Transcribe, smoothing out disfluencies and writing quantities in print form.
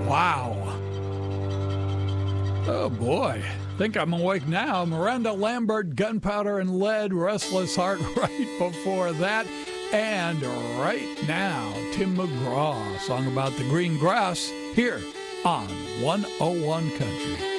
Wow. Oh, boy. Think I'm awake now. Miranda Lambert, Gunpowder and Lead, Restless Heart right before that. And right now, Tim McGraw, song about the green grass here on 101 Country.